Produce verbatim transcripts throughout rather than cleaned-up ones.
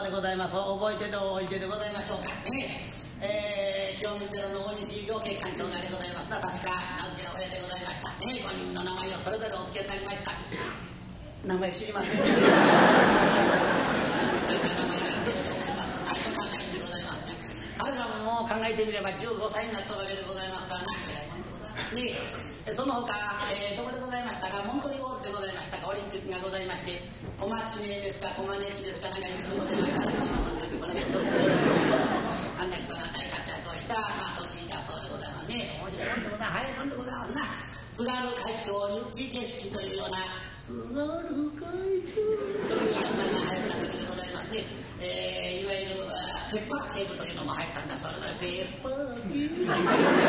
でございます。覚えてておいてでございましょうかね。えー、清水寺の大西行慶館長がでございますが、確か名付け親でございましたね。ごにんの名前をそれぞれお付けになりました。名前知りませんね。彼らも考えてみればじゅうごさいになったわけでございますからね。その他、えー、どこでございましたか、モントリオールでございましたか、オリンピックがございまして、小松名ですか、小金地ですか、なんかいくつございましたか、あんな人が大活躍をした、まあ、年だそうでございますね。面白いもんでございます。はい、もんでございますな。津軽海峡雪景色というような、津軽海峡というような名前が入った時でございますね。えー、いわゆるペッパーテープというのも入ったんだそうです。ペッパーテープ。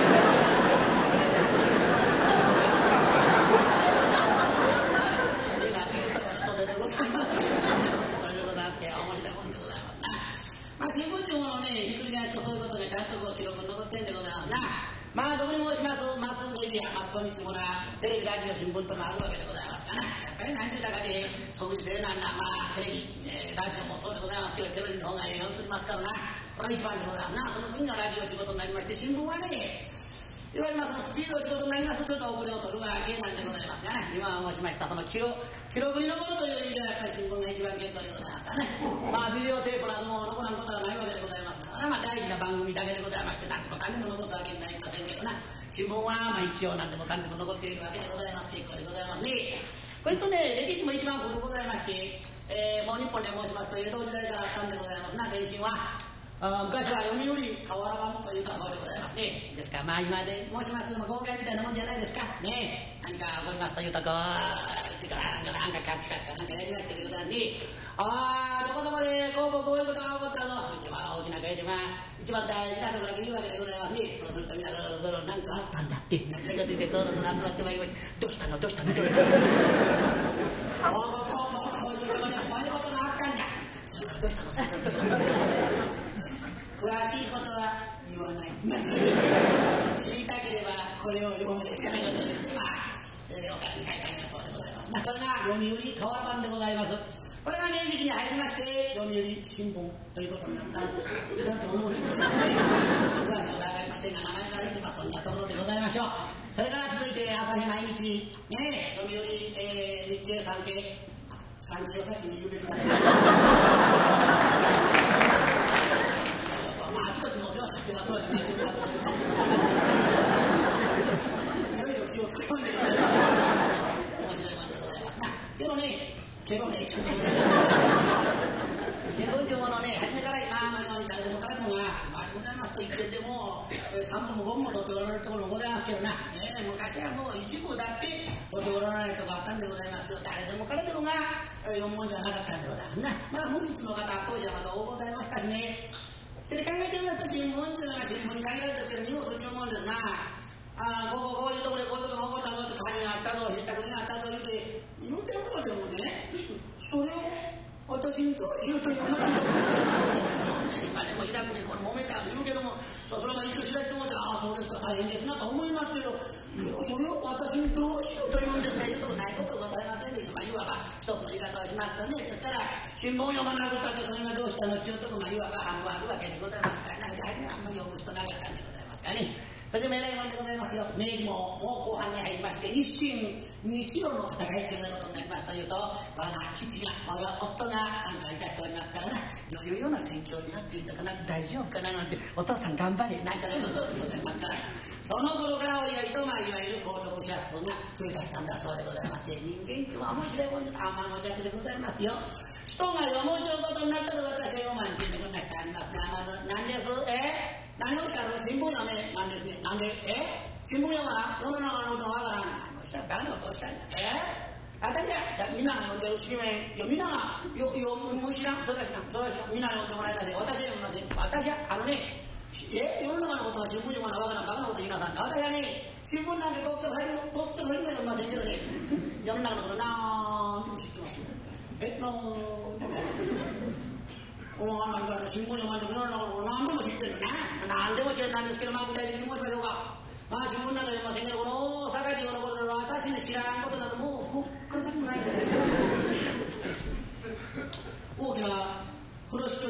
まあ、新聞というものをね、ひっくり返すとそういうことでちゃんと記録に残ってるんでございますな。まあ、どこにもします、マスメディア、マスコミっていうものは、テレビ、ラジオ、新聞ともあるわけでございますから、やっぱり何十だかで、そういうせいなんだ、まあ、テレビ、えー、ラジオもそうでございますけど、テレビの方が映画映ってますからな、これ一番でございますな。その次のラジオということになりまして、新聞はね、いわゆるスピードということになりますと、ちょっと遅れを取るわけなんでございますがね、今申しました、その記録記録に残るという意味では、やっぱり新聞が一番健康でございますからね。まあ、ビデオテープなども残らんことはないわけでございますから、まあ、大事な番組だけでございまして、何もかんでも残るわけになりませんけどな。新聞は、まあ、一応何でもかんでも残っているわけでございます。結構でございますね。これとね、歴史も一番古くございまして、えー、もう日本で申しますと、江戸時代からあったんでございますな、電信は。あ昔は読売河原版というかそうでございますね。ですからまあ今で申しますのも豪快みたいなもんじゃないですかね。何か起こりますというとこうってからなんかなんかカッチカッチかなんかやりましてくださいに、ああどこどこでこうこうこういうことが起こったぞ。一番大きな会でまあ一番大事なところだけ言うわけでございますね。そうするとみんなそろそろなんかあったんだって何か出てそろそろ集まってまいりまして、どうしたのどうしたのどうしたの。ああこういうところでこういうことがあったんだ。どうしたのどうしたの。詳しいことは言わない。知りたければこれを読むしかないことです。まあ、それでお金に書いてありますそうでございます。これが読売河原版でございます。これが明治期に入りまして、読売新聞ということになったんだと思うんですけどね。僕はそうでありませんが、名前から言ってます。そんなところでございましょう。それから続いて、朝日毎日、ね、読売、えー、日経産経、産経を先に言うべきだね。あちこちのお嬢さんってはそうですね。いろいろ気をつけ込んでいただいて、面白いもんでございますな。けどね、けどね、新聞というものね、初めから今のように誰でも彼でもが、まあ、ございますと言ってても、さんぶんもごぶんも取っておられるところもございますけどな、ね、昔はもう一部だって取っておられるとこあったんでございますけど、誰でも彼でもが読むもんじゃなかったんでございますな。まあ、無実の方、当時はまだ多ございましたしね。それ考えてみますと、新聞というのは新聞に限られてるけど、荷物というもんですな。ああ、こうこういうところでこういうことが起こったぞって、火事があったぞ、ひったくりがあったぞ言うて、言うてるわけでもね、それを私に言うというのは、今でもイラクでこれ揉めたと言うけども、それが一応開いてもらって、ああ、そうですか、大変ですなと思いますけど、それを私にどうしようというんですか、言うことないことございませんで、まあ、いわば一つの言い方をしますとね、そしたら、新聞を読まなくったって、それがどうしたのっていうところがいわば半分あるわけでございますから、なんかあんまり読む人なかったんでございますからね。それでも偉いもんでございますよ。明治ももう後半に入りまして、日清、日露の戦いということになりますというと、我が父が、我が夫が参加いたしておりますからな、余裕ような戦況になっていたかな、大丈夫かななんて、お父さん頑張れ、なんかそういうことでございますから、その頃からおいおいと、まあ、いわゆる皇族者数が増え出したんだそうでございまして、人間っていうのは面白いもんで、あんまの弱でございますよ。人が面白いことになったら私は読まんということになってありますが、まず、何ですえ何をしたの新聞読めなんですね。なんでえ新聞読まな世の中のことわからん。あの人は誰のことしたんだえ私はみんなが読んでる紙面、いやみんながよよもう知らん、そうだしな、そうだしな、みんなが読んでもらえたで、私は読みません。私はあのね、え世の中のことは新聞読まなわからん、バカなこと言いなさん。私はね、新聞なんて取ってる取ってる読みませんけどね、世の中のことなんとも知ってます。えのお前なんか新聞読まんでも世の中のこと何でも知ってるよね。何でも知ってるんですけど、まあ具体的に申しましょうか。まあ新聞なんか読ませんけど、この大阪人のことで私に知らんことなどもうこっからでもないんだよ。大きな風呂敷